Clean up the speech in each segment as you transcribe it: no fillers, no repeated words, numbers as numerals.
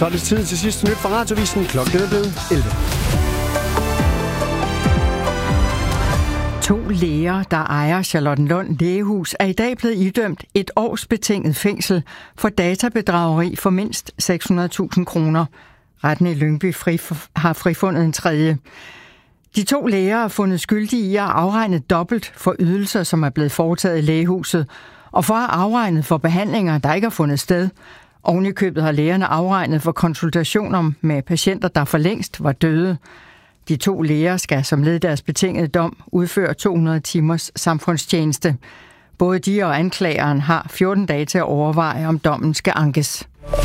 Så er det tid til sidste nyt fra Radiovisen. Klokken er blevet 11. 2 læger, der ejer Charlottenlund Lægehus, er i dag blevet idømt 1 års betinget fængsel for databedrageri for mindst 600.000 kroner. Retten i Lyngby har frifundet en tredje. De 2 læger er fundet skyldige i at afregne dobbelt for ydelser, som er blevet foretaget i lægehuset, og for at afregne for behandlinger, der ikke har fundet sted. Oven i købet har lægerne afregnet for konsultationer med patienter, der for længst var døde. De 2 læger skal som led i deres betingede dom udføre 200 timers samfundstjeneste. Både de og anklageren har 14 dage til at overveje, om dommen skal ankes.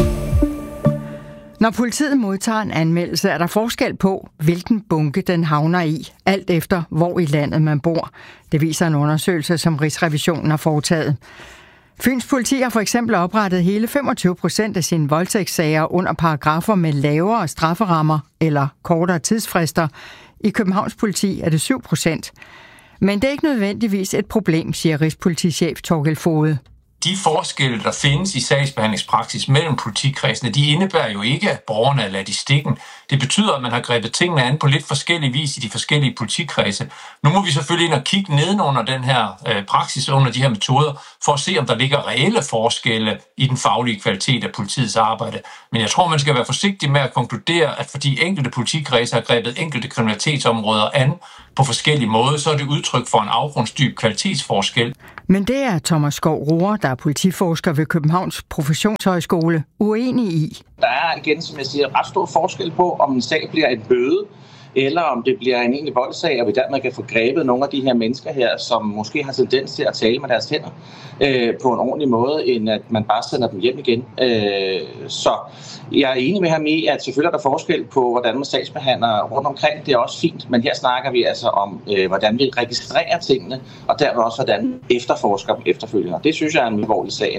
Når politiet modtager en anmeldelse, er der forskel på, hvilken bunke den havner i, alt efter hvor i landet man bor. Det viser en undersøgelse, som Rigsrevisionen har foretaget. Fyns politi har for eksempel oprettet hele 25% af sine voldtægtssager under paragrafer med lavere strafferammer eller kortere tidsfrister. I Københavns politi er det 7%. Men det er ikke nødvendigvis et problem, siger Rigspolitichef Torkild Foged. De forskelle, der findes i sagsbehandlingspraksis mellem politikredsene, de indebærer jo ikke, at borgerne er ladt i stikken. Det betyder, at man har grebet tingene an på lidt forskellig vis i de forskellige politikredse. Nu må vi selvfølgelig ind og kigge nedenunder den her praksis, under de her metoder, for at se, om der ligger reelle forskelle i den faglige kvalitet af politiets arbejde. Men jeg tror, man skal være forsigtig med at konkludere, at fordi enkelte politikredse har grebet enkelte kriminalitetsområder an på forskellige måder, så er det udtryk for en afgrundsdyb kvalitetsforskel. Men det er Thomas Skov Rohrer, der er politiforsker ved Københavns Professionshøjskole, uenig i. Der er igen, som jeg siger, ret stor forskel på, om en sag bliver en bøde, eller om det bliver en egentlig voldsag, og vi dermed kan få grebet nogle af de her mennesker her, som måske har tendens til at tale med deres hænder på en ordentlig måde, end at man bare sender dem hjem igen. Så jeg er enig med ham i, at selvfølgelig er der forskel på, hvordan man sagsbehandler rundt omkring. Det er også fint, men her snakker vi altså om, hvordan vi registrerer tingene, og dermed også, hvordan efterforsker dem efterfølgende. Det synes jeg er en alvorlig sag.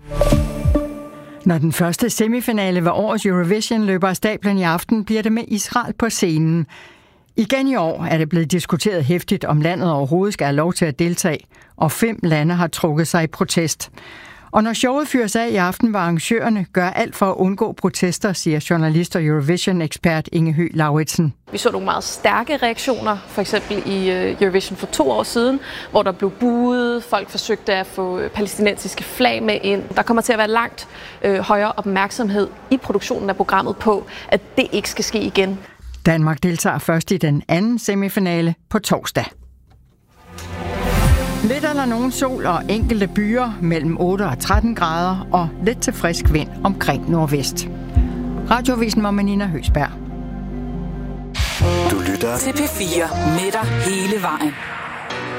Når den første semifinale ved årets Eurovision løber af stablen i aften, bliver det med Israel på scenen. Igen i år er det blevet diskuteret heftigt, om landet overhovedet skal have lov til at deltage, og 5 lande har trukket sig i protest. Og når showet fyres af i aften, vil arrangørerne gøre alt for at undgå protester, siger journalist og Eurovision-ekspert Inge Høgh Lauritsen. Vi så nogle meget stærke reaktioner, for eksempel i Eurovision for 2 år siden, hvor der blev buet, folk forsøgte at få palæstinensiske flag med ind. Der kommer til at være langt højere opmærksomhed i produktionen af programmet på, at det ikke skal ske igen. Danmark deltager først i den anden semifinale på torsdag. Lidt eller nogen sol og enkelte byer mellem 8 og 13 grader og lidt til frisk vind omkring nordvest. Radioavisen var med Nina Høgsberg. Du lytter til P4 med dig hele vejen.